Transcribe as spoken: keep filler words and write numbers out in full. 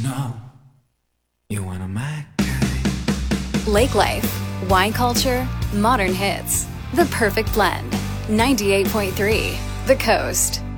know you want a Mac. Lake life, wine culture, modern hits. The perfect blend. ninety-eight point three The Coast.